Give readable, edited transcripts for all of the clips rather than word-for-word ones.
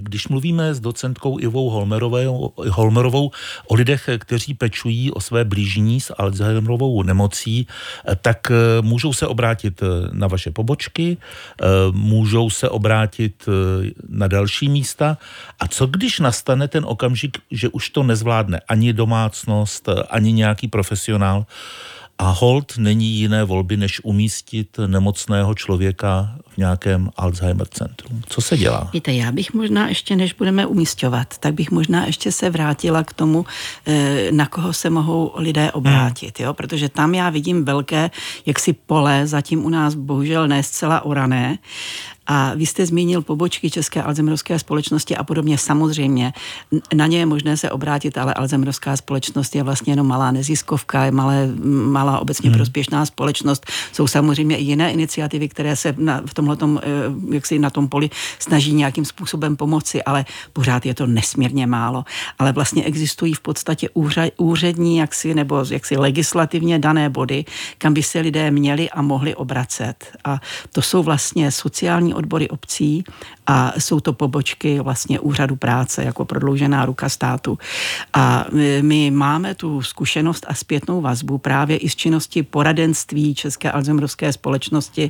když mluvíme s docentkou Ivou Holmerovou o lidech, kteří pečují o své blížní s Alzheimerovou nemocí, tak můžou se obrátit na vaše pobočky, můžou se obrátit na další místa. A co když nastane ten okamžik, že už to nezvládne ani domácnost, ani nějaký profesionál a holt není jiné volby, než umístit nemocného člověka v nějakém Alzheimer centru? Co se dělá? Víte, já bych možná ještě, než budeme umísťovat, tak bych možná ještě se vrátila k tomu, na koho se mohou lidé obrátit, jo? Protože tam já vidím velké jaksi pole, zatím u nás bohužel ne zcela orané. A vy jste zmínil pobočky České alzheimerovské společnosti a podobně. Samozřejmě na ně je možné se obrátit, ale Alzheimerovská společnost je vlastně jenom malá neziskovka, je malá obecně prospěšná společnost. Jsou samozřejmě i jiné iniciativy, které se v tomhletom, jaksi na tom poli snaží nějakým způsobem pomoci, ale pořád je to nesmírně málo. Ale vlastně existují v podstatě úřední nebo legislativně dané body, kam by se lidé měli a mohli obracet. A to jsou vlastně sociální odbory obcí a jsou to pobočky vlastně úřadu práce jako prodloužená ruka státu. A my máme tu zkušenost a zpětnou vazbu právě i z činnosti poradenství České alzheimerovské společnosti,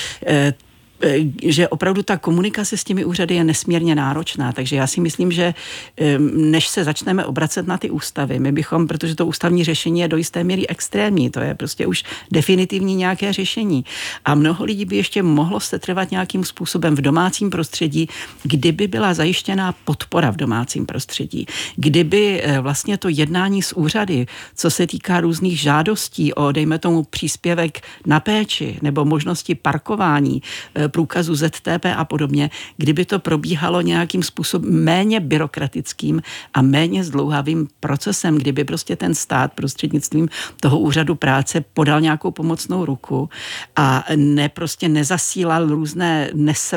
že opravdu ta komunikace s těmi úřady je nesmírně náročná, takže já si myslím, že než se začneme obracet na ty ústavy, my bychom, protože to ústavní řešení je do jisté míry extrémní, to je prostě už definitivní nějaké řešení. A mnoho lidí by ještě mohlo setrvat nějakým způsobem v domácím prostředí, kdyby byla zajištěná podpora v domácím prostředí, kdyby vlastně to jednání s úřady, co se týká různých žádostí o, dejme tomu, příspěvek na péči nebo možnosti parkování, průkazu ZTP a podobně, kdyby to probíhalo nějakým způsobem méně byrokratickým a méně zdlouhavým procesem, kdyby prostě ten stát prostřednictvím toho úřadu práce podal nějakou pomocnou ruku a nezasílal různé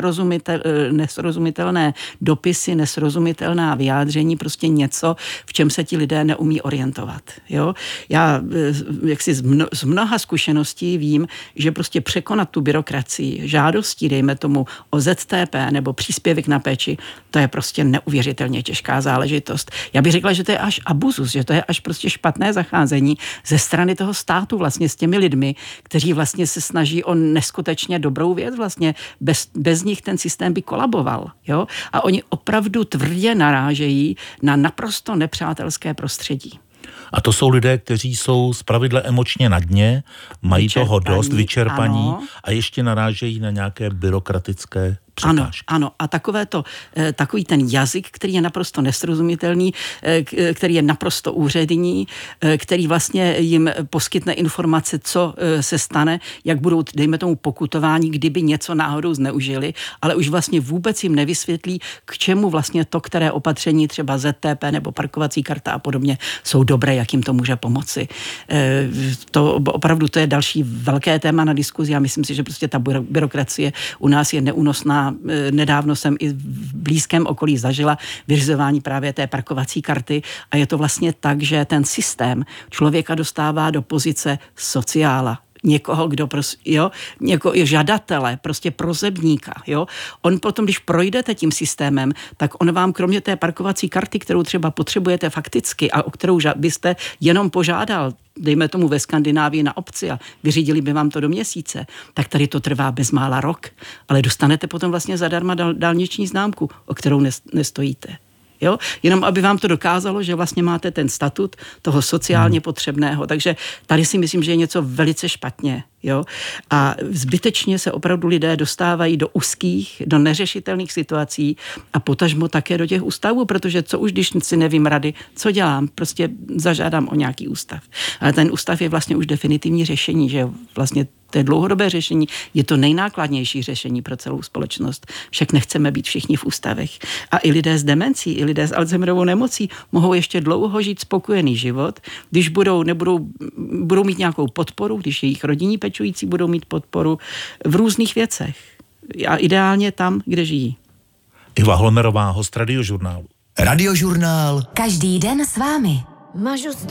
nesrozumitelné dopisy, nesrozumitelná vyjádření, prostě něco, v čem se ti lidé neumí orientovat. Jo? Já jaksi z mnoha zkušeností vím, že prostě překonat tu byrokracii, žádostí, dejme tomu o ZTP nebo příspěvek na péči, to je prostě neuvěřitelně těžká záležitost. Já bych řekla, že to je až abuzus, že to je až prostě špatné zacházení ze strany toho státu vlastně s těmi lidmi, kteří vlastně se snaží o neskutečně dobrou věc, vlastně bez nich ten systém by kolaboval. Jo? A oni opravdu tvrdě narážejí na naprosto nepřátelské prostředí. A to jsou lidé, kteří jsou zpravidla emočně na dně, mají toho dost, vyčerpaní, ano. A ještě narážejí na nějaké byrokratické překážky. Ano. A takový ten jazyk, který je naprosto nesrozumitelný, který je naprosto úřední, který vlastně jim poskytne informace, co se stane, jak budou, dejme tomu, pokutování, kdyby něco náhodou zneužili, ale už vlastně vůbec jim nevysvětlí, k čemu vlastně to, které opatření, třeba ZTP nebo parkovací karta a podobně, jsou dobré, jak jim to může pomoci. To opravdu to je další velké téma na diskuzi a myslím si, že prostě ta byrokracie u nás je neúnosná. Nedávno jsem i v blízkém okolí zažila vyřizování právě té parkovací karty a je to vlastně tak, že ten systém člověka dostává do pozice sociála. Někoho, kdo někoho žadatele, prostě prosebníka, jo. On potom, když projdete tím systémem, tak on vám kromě té parkovací karty, kterou třeba potřebujete fakticky a o kterou byste jenom požádal, dejme tomu ve Skandinávii na obci a vyřídili by vám to do měsíce, tak tady to trvá bezmála rok, ale dostanete potom vlastně zadarma dálniční známku, o kterou nestojíte. Jo? Jenom aby vám to dokázalo, že vlastně máte ten statut toho sociálně potřebného. Takže tady si myslím, že je něco velice špatně. Jo? A zbytečně se opravdu lidé dostávají do úzkých, do neřešitelných situací a potažmo také do těch ústavů, protože co už, když si nevím rady, co dělám? Prostě zažádám o nějaký ústav. Ale ten ústav je vlastně už definitivní řešení, že vlastně to je dlouhodobé řešení, je to nejnákladnější řešení pro celou společnost. Však nechceme být všichni v ústavech. A i lidé s demencí, i lidé s Alzheimerovou nemocí mohou ještě dlouho žít spokojený život, když budou mít nějakou podporu, když jejich rodinní pečující budou mít podporu v různých věcech. A ideálně tam, kde žijí. Iva Holmerová, host Radiožurnálu. Radiožurnál. Každý den s vámi.